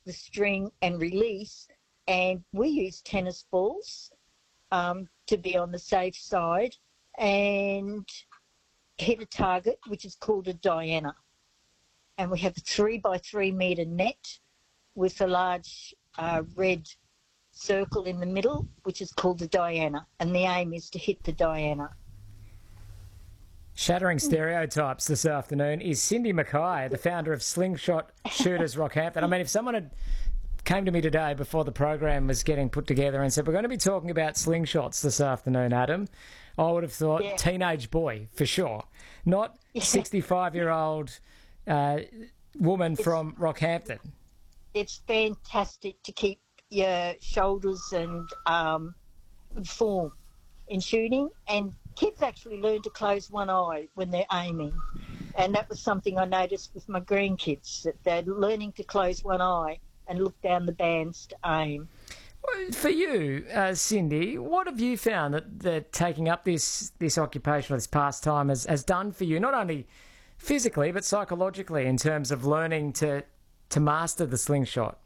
the string and release, and we use tennis balls to be on the safe side and hit a target, which is called a Diana. And we have a 3 by 3 metre net with a large red circle in the middle, which is called the Diana. And the aim is to hit the Diana. Shattering stereotypes this afternoon is Cindy Mackay, the founder of Slingshot Shooters Rockhampton. I mean, if someone had came to me today before the program was getting put together and said, we're going to be talking about slingshots this afternoon, Adam, I would have thought teenage boy, for sure. Not 65-year-old woman from Rockhampton. It's fantastic to keep your shoulders and form in shooting, and kids actually learn to close one eye when they're aiming, and that was something I noticed with my grandkids, that they're learning to close one eye and look down the bands to aim. For you, Cindy, what have you found that taking up this occupation or this pastime has done for you, not only physically but psychologically, in terms of learning to master the slingshot?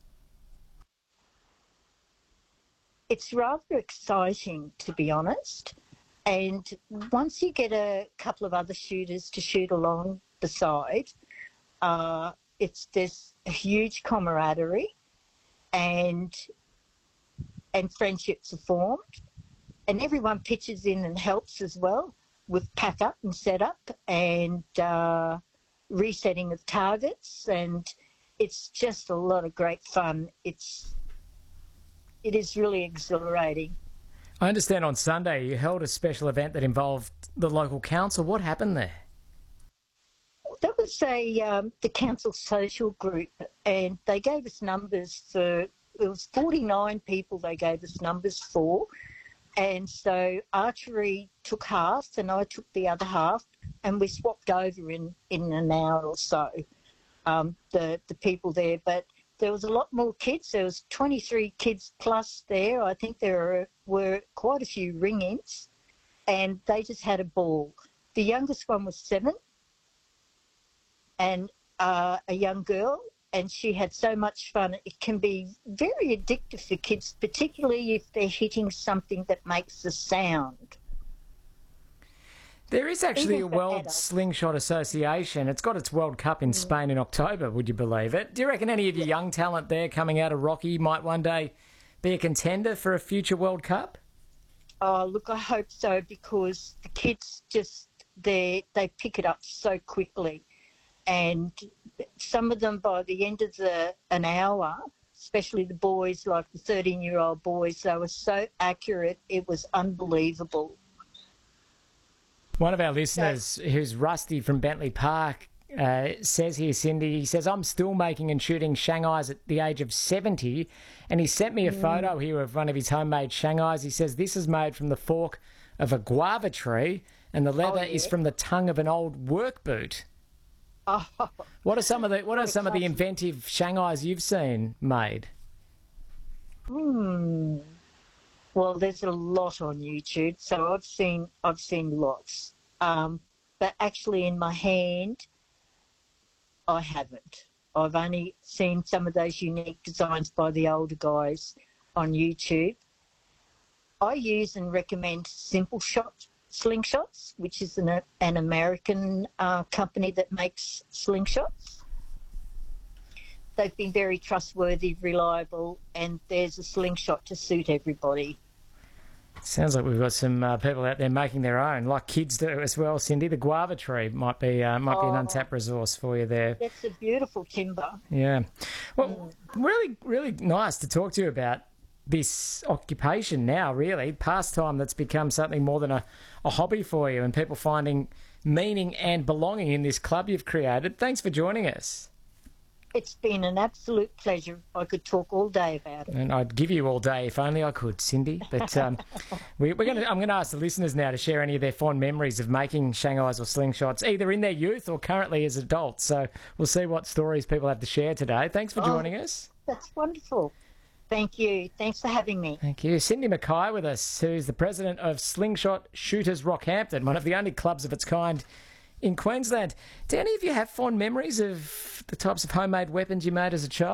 It's rather exciting, to be honest. And once you get a couple of other shooters to shoot along the side, there's a huge camaraderie and friendships are formed. And everyone pitches in and helps as well with pack up and set up and resetting of targets. And it's just a lot of great fun. It is really exhilarating. I understand on Sunday you held a special event that involved the local council. What happened there? That was the council social group, and they gave us numbers for, it was 49 people they gave us numbers for, and so archery took half and I took the other half, and we swapped over in an hour or so, the people there. But there was a lot more kids. There was 23 kids plus there. I think there were quite a few ring-ins, and they just had a ball. The youngest one was 7, and a young girl, and she had so much fun. It can be very addictive for kids, particularly if they're hitting something that makes a sound. There is actually a World Slingshot Association. It's got its World Cup in Spain in October, would you believe it? Do you reckon any of your young talent there coming out of Rocky might one day be a contender for a future World Cup? Oh, look, I hope so, because the kids they pick it up so quickly. And some of them, by the end of an hour, especially the boys, like the 13-year-old boys, they were so accurate, it was unbelievable. One of our listeners, who's Rusty from Bentley Park, says here, Cindy, he says, I'm still making and shooting Shanghais at the age of 70, and he sent me a photo here of one of his homemade Shanghais. He says, this is made from the fork of a guava tree, and the leather is from the tongue of an old work boot. Oh, what are some of the inventive Shanghais you've seen made? Well, there's a lot on YouTube, so I've seen lots. But actually, in my hand, I haven't. I've only seen some of those unique designs by the older guys on YouTube. I use and recommend Simple Shot Slingshots, which is an American company that makes slingshots. They've been very trustworthy, reliable, and there's a slingshot to suit everybody. Sounds like we've got some people out there making their own, like kids do as well, Cindy. The guava tree might be an untapped resource for you there. That's a beautiful timber. Yeah. Well, really, really nice to talk to you about this occupation now, really, pastime that's become something more than a hobby for you, and people finding meaning and belonging in this club you've created. Thanks for joining us. It's been an absolute pleasure. I could talk all day about it. And I'd give you all day if only I could, Cindy. But I'm going to ask the listeners now to share any of their fond memories of making Shanghais or slingshots, either in their youth or currently as adults. So we'll see what stories people have to share today. Thanks for joining us. That's wonderful. Thank you. Thanks for having me. Thank you. Cindy Mackay with us, who's the president of Slingshot Shooters Rockhampton, one of the only clubs of its kind in Queensland. Do any of you have fond memories of the types of homemade weapons you made as a child?